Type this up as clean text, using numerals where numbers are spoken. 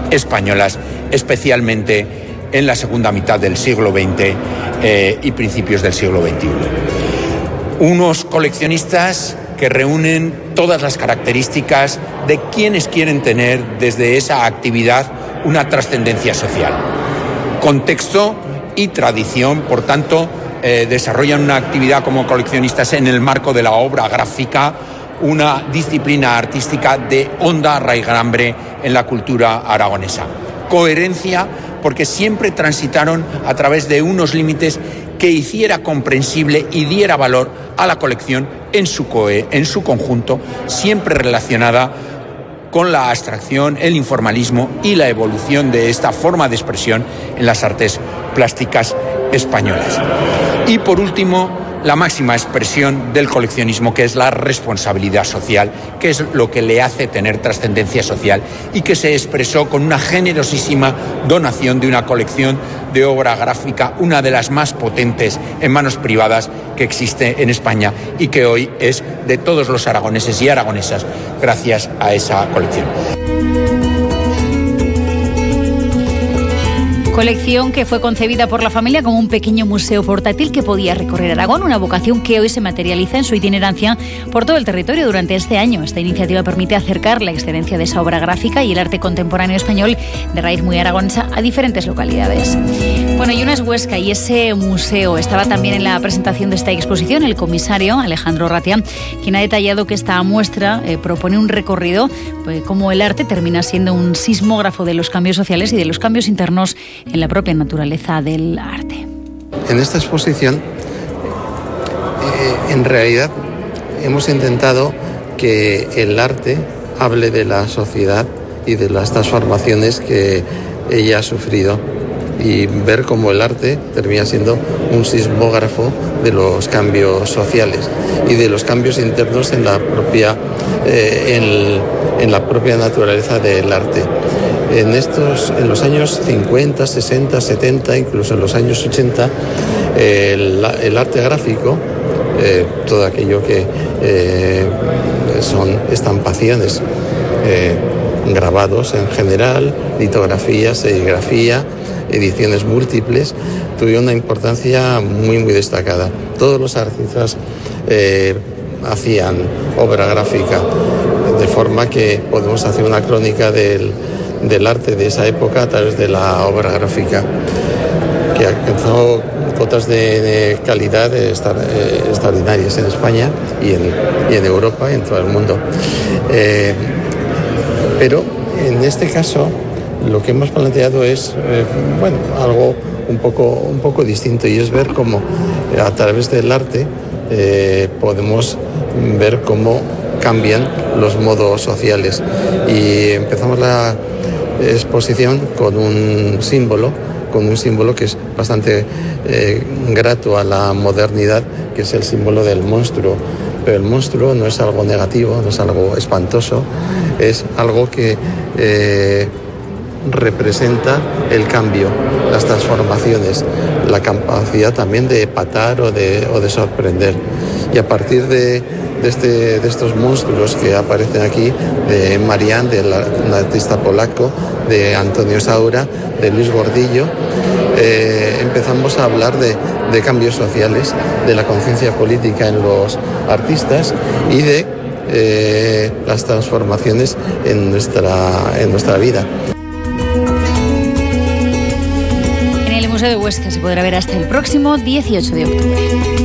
españolas, especialmente en la segunda mitad del siglo XX y principios del siglo XXI. Unos coleccionistas que reúnen todas las características de quienes quieren tener desde esa actividad una trascendencia social. Contexto y tradición, por tanto, desarrollan una actividad como coleccionistas en el marco de la obra gráfica, una disciplina artística de honda raigambre en la cultura aragonesa. Coherencia, porque siempre transitaron a través de unos límites que hiciera comprensible y diera valor a la colección en su conjunto, siempre relacionada con la abstracción, el informalismo y la evolución de esta forma de expresión en las artes plásticas españolas. Y por último, la máxima expresión del coleccionismo, que es la responsabilidad social, que es lo que le hace tener trascendencia social y que se expresó con una generosísima donación de una colección de obra gráfica, una de las más potentes en manos privadas que existe en España y que hoy es de todos los aragoneses y aragonesas gracias a esa colección. Colección que fue concebida por la familia como un pequeño museo portátil que podía recorrer Aragón, una vocación que hoy se materializa en su itinerancia por todo el territorio durante este año. Esta iniciativa permite acercar la excelencia de esa obra gráfica y el arte contemporáneo español de raíz muy aragonesa a diferentes localidades. Bueno, y una es Huesca y ese museo estaba también en la presentación de esta exposición, el comisario Alejandro Ratia, quien ha detallado que esta muestra propone un recorrido cómo el arte termina siendo un sismógrafo de los cambios sociales y de los cambios internos en la propia naturaleza del arte. En esta exposición, en realidad, hemos intentado que el arte hable de la sociedad y de las transformaciones que ella ha sufrido y ver cómo el arte termina siendo un sismógrafo de los cambios sociales y de los cambios internos en la propia naturaleza del arte. En los años 50, 60, 70, incluso en los años 80, el arte gráfico, todo aquello que son estampaciones, grabados en general, litografía, serigrafía, ediciones múltiples, tuvieron una importancia muy, muy destacada. Todos los artistas hacían obra gráfica, de forma que podemos hacer una crónica del arte de esa época a través de la obra gráfica, que alcanzó cotas de calidad extraordinarias en España y en Europa y en todo el mundo. Pero en este caso lo que hemos planteado es algo un poco distinto, y es ver cómo a través del arte podemos ver cómo cambian los modos sociales. Y empezamos la exposición con un símbolo que es bastante grato a la modernidad, que es el símbolo del monstruo. Pero el monstruo no es algo negativo, no es algo espantoso, es algo que representa el cambio, las transformaciones, la capacidad también de empatar o de sorprender. Y a partir de estos monstruos que aparecen aquí, de Marianne, un artista polaco, de Antonio Saura, de Luis Gordillo, empezamos a hablar de cambios sociales, de la conciencia política en los artistas y de las transformaciones en nuestra vida. En el Museo de Huesca se podrá ver hasta el próximo 18 de octubre.